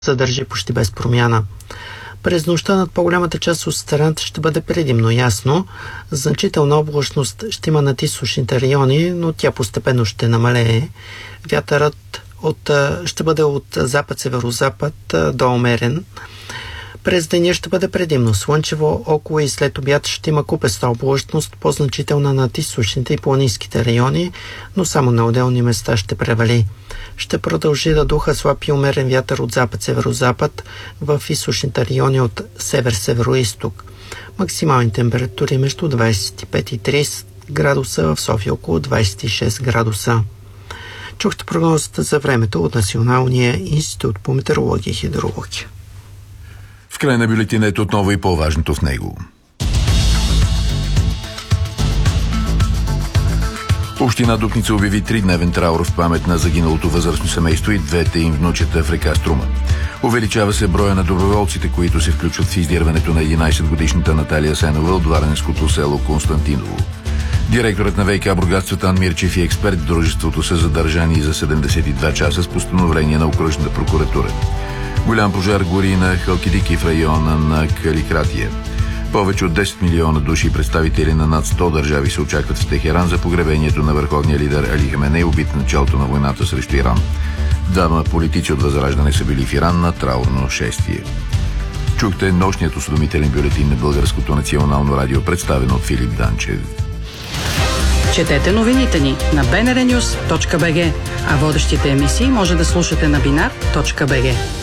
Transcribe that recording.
задържи почти без промяна. През нощта над по-голямата част от страната ще бъде предимно ясно. Значителна облачност ще има над източните райони, но тя постепенно ще намалее. Вятърът ще бъде от запад-северозапад до умерен. През деня ще бъде предимно слънчево, около и след обяд ще има купеста облачност, по-значителна над източните и планинските райони, но само на отделни места ще превали. Ще продължи да духа слаб и умерен вятър от запад-северозапад в източните райони от север-североизток. Максимални температури между 25 и 30 градуса, в София около 26 градуса. Чухте прогнозата за времето от Националния институт по метеорология и хидрология. В край на бюлетинът отново и по-важното в него. Община Дупница обяви 3-дневен траур в памет на загиналото възрастно семейство и двете им внучета в река Струма. Увеличава се броя на доброволците, които се включват в издирването на 11-годишната Наталия Сенова от варненското село Константиново. Директорът на ВиК Бургас Цветан Мирчев и експерт в дружеството са задържани за 72 часа с постановление на окръжната прокуратура. Голям пожар гори на Халкидики в района на Каликратия. Повече от 10 милиона души и представители на над 100 държави се очакват в Техеран за погребението на върховния лидер Али Хаменей, убит в началото на войната срещу Иран. Двама политици от Възраждане са били в Иран на траурно шествие. Чухте нощният осведомителен бюлетин на Българското национално радио, представен от Филип Данчев. Четете новините ни на bnrnews.bg, а водещите емисии може да слушате на binar.bg.